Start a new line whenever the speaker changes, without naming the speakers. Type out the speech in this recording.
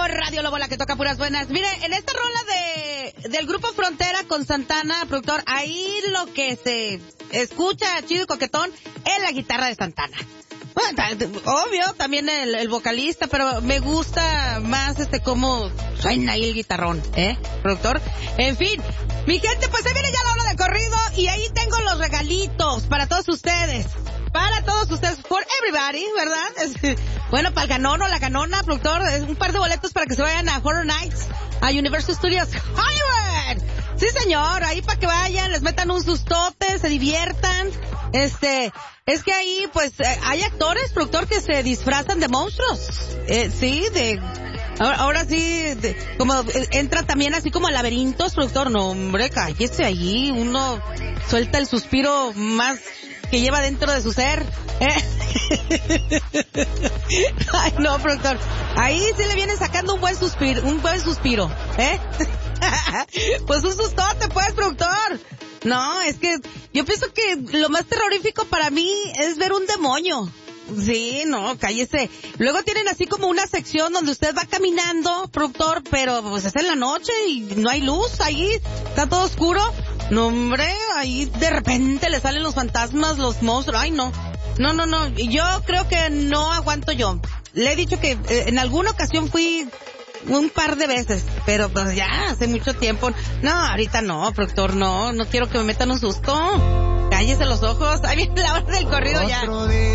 Radio Lobo, la que toca puras buenas. Mire, en esta rola del grupo Frontera con Santana, productor, ahí lo que se escucha chido y coquetón es la guitarra de Santana. Bueno, obvio, también el vocalista, pero me gusta más cómo suena ahí el guitarrón, productor. En fin, mi gente, pues ahí viene ya la hora de corrido y ahí tengo los regalitos para todos ustedes. Para todos ustedes, for everybody, ¿verdad? Bueno, para el ganón o la ganona, productor, un par de boletos para que se vayan a Horror Nights, a Universal Studios Hollywood. Sí, señor, ahí para que vayan, les metan un sustote, se diviertan. Es que ahí, pues, hay actores, productor, que se disfrazan de monstruos. Sí, ahora sí, como entra también así como a laberintos, productor. No, hombre, cállese ahí, uno suelta el suspiro más que lleva dentro de su ser. Ay, no, productor. Ahí sí le viene sacando un buen suspiro, Pues un sustote, pues, productor. No, es que yo pienso que lo más terrorífico para mí es ver un demonio. Sí, no, cállese. Luego tienen así como una sección donde usted va caminando, productor, pero pues es en la noche y no hay luz ahí, está todo oscuro. No, hombre, ahí de repente le salen los fantasmas, los monstruos. Ay, no. No. Yo creo que no aguanto yo. Le he dicho que en alguna ocasión fui un par de veces, pero pues ya hace mucho tiempo. No, ahorita no, productor, no quiero que me metan un susto. Cállese los ojos. Ahí viene la hora del corrido ya.